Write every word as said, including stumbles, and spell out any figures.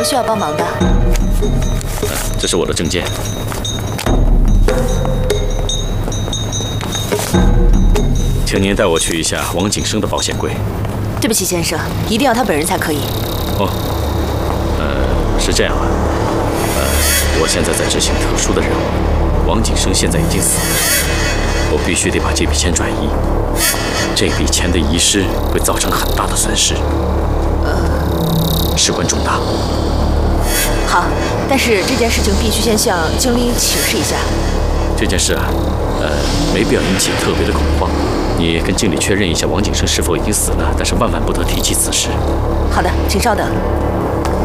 需要帮忙的？ 呃，这是我的证件。请您带我去一下王景生的保险柜。 对不起，先生，一定要他本人才可以。 哦，呃，是这样啊。呃，我现在在执行特殊的任务，王景生现在已经死了，我必须得把这笔钱转移。这笔钱的遗失会造成很大的损失，呃，事关重大。 好，但是这件事情必须先向经理请示一下。 这件事啊，呃，没必要引起特别的恐慌。你跟经理确认一下王景生是否已经死了，但是万万不得提起此事。 好的，请稍等。